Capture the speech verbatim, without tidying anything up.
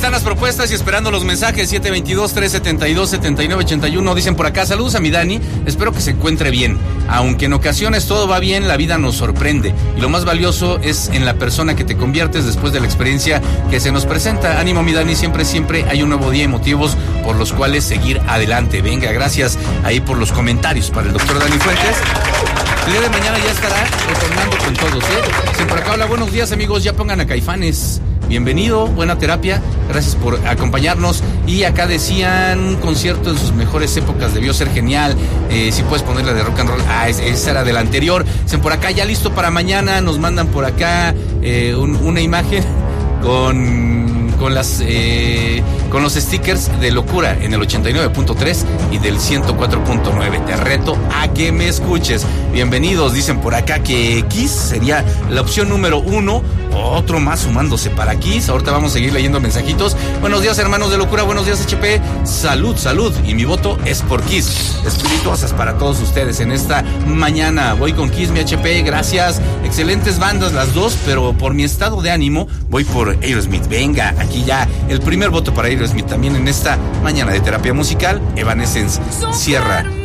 están las propuestas y esperando los mensajes. Siete veintidós, trescientos setenta y dos, setenta y nueve ochenta y uno. Dicen por acá, saludos a mi Dani, espero que se encuentre bien. Aunque en ocasiones todo va bien, la vida nos sorprende. Y lo más valioso es en la persona que te conviertes después de la experiencia que se nos presenta. Ánimo, mi Dani, siempre, siempre hay un nuevo día y motivos por los cuales seguir adelante. Venga, gracias ahí por los comentarios para el doctor Dani Fuentes. El día de mañana ya estará retornando con todos, ¿eh? Dicen por acá, hola, buenos días, amigos, ya pongan a Caifanes. Bienvenido, buena terapia, gracias por acompañarnos. Y acá decían, un concierto en sus mejores épocas debió ser genial. Eh, si puedes ponerla de rock and roll. Ah, esa era de la anterior. Dicen por acá, ya listo para mañana. Nos mandan por acá eh, un, una imagen con, con las eh, con los stickers de Locura en el ochenta y nueve punto tres y del ciento cuatro punto nueve. Te reto a que me escuches. Bienvenidos, dicen por acá que Kiss sería la opción número uno. Otro más sumándose para Kiss. Ahorita vamos a seguir leyendo mensajitos. Buenos días, hermanos de Locura. Buenos días, H P. Salud, salud. Y mi voto es por Kiss. Espirituosas para todos ustedes en esta mañana. Voy con Kiss, mi H P. Gracias. Excelentes bandas las dos, pero por mi estado de ánimo voy por Aerosmith. Venga, aquí ya el primer voto para Aerosmith también en esta mañana de terapia musical. Evanescence cierra